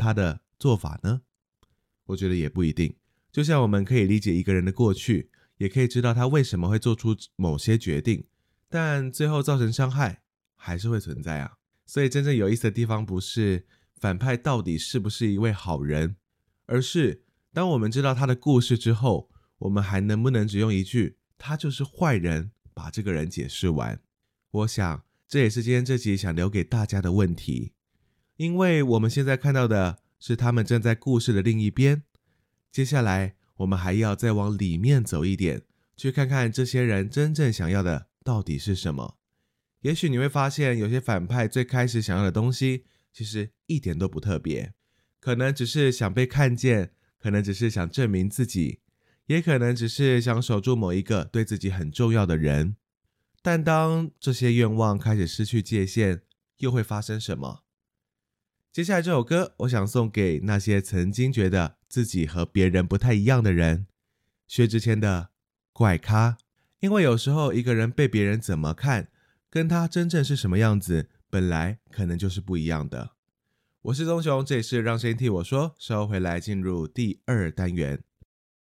他的做法呢？我觉得也不一定。就像我们可以理解一个人的过去，也可以知道他为什么会做出某些决定，但最后造成伤害还是会存在啊。所以真正有意思的地方不是反派到底是不是一位好人，而是当我们知道他的故事之后，我们还能不能只用一句他就是坏人把这个人解释完。我想这也是今天这集想留给大家的问题，因为我们现在看到的是他们站在故事的另一边，接下来我们还要再往里面走一点，去看看这些人真正想要的到底是什么。也许你会发现有些反派最开始想要的东西其实一点都不特别，可能只是想被看见，可能只是想证明自己，也可能只是想守住某一个对自己很重要的人。但当这些愿望开始失去界限，又会发生什么？接下来这首歌我想送给那些曾经觉得自己和别人不太一样的人，薛之谦的怪咖。因为有时候一个人被别人怎么看，跟他真正是什么样子，本来可能就是不一样的。我是宗雄，这里是让声音替我说，稍后回来进入第2单元。